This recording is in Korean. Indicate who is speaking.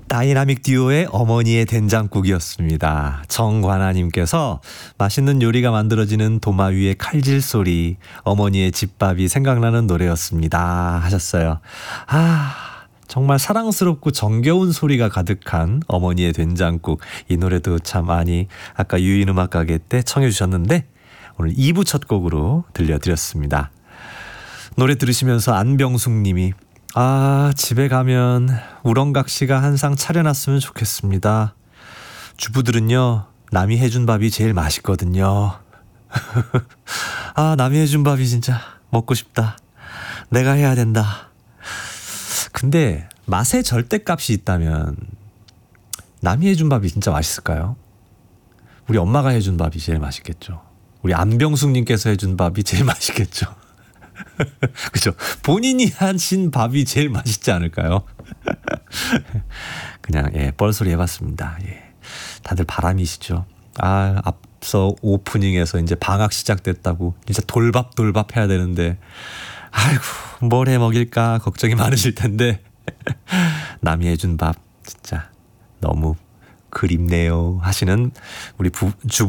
Speaker 1: 다이나믹 듀오의 어머니의 된장국이었습니다. 정관아님께서 맛있는 요리가 만들어지는 도마 위의 칼질 소리, 어머니의 집밥이 생각나는 노래였습니다 하셨어요. 정말 사랑스럽고 정겨운 소리가 가득한 어머니의 된장국, 이 노래도 참 많이 아까 유인음악가게 때 청해 주셨는데 오늘 2부 첫 곡으로 들려드렸습니다. 노래 들으시면서 안병숙님이 집에 가면 우렁각시가 한 상 차려놨으면 좋겠습니다. 주부들은요 남이 해준 밥이 제일 맛있거든요. 남이 해준 밥이 진짜 먹고 싶다. 내가 해야 된다. 근데 맛에 절대값이 있다면 남이 해준 밥이 진짜 맛있을까요? 우리 엄마가 해준 밥이 제일 맛있겠죠. 우리 안병숙님께서 해준 밥이 제일 맛있겠죠. 그죠? 본인이 하신 밥이 제일 맛있지 않을까요? 그냥 뻘소리 해봤습니다. 다들 바람이시죠. 앞서 오프닝에서 이제 방학 시작됐다고 진짜 돌밥 해야 되는데 아이고 뭘 해 먹일까 걱정이 많으실 텐데 남이 해준 밥 진짜 너무 그립네요 하시는 우리 주부